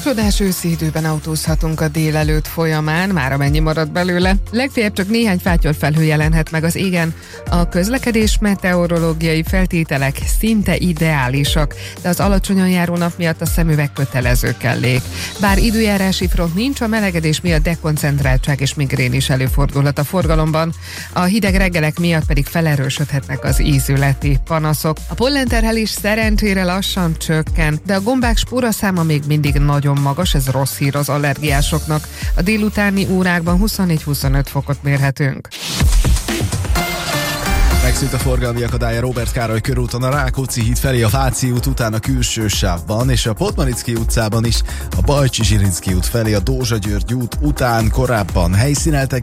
Csodás őszi időben autózhatunk a délelőtt folyamán, már amennyi marad belőle. Legfeljebb csak néhány fátyolfelhő jelenhet meg az égen. A közlekedés meteorológiai feltételek szinte ideálisak, de az alacsonyan járó nap miatt a szemüveg kötelező kellék. Bár időjárási front nincs, a melegedés miatt dekoncentráltság és migrén is előfordulhat a forgalomban. A hideg reggelek miatt pedig felerősödhetnek az ízületi panaszok. A pollenterhelés szerencsére lassan csökken, de a gombák spóraszáma még mindig nagyon magas, ez rossz hír az allergiásoknak. A délutáni órákban 24-25 fokot mérhetünk. Megszűnt a forgalmi akadály a Róbert Károly körúton, a Rákóczi híd felé a Váci út után a külső sávban, és a Podmanicki utcában is a Bajcsi Zsirinszky út felé a Dózsa György út után korábban helyszíneltek